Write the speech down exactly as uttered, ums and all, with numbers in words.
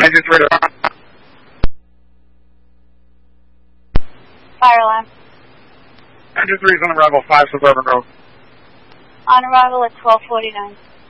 Engine three to Fire alarm. Engine three is on arrival, five Suburban Road. On arrival at twelve forty-nine.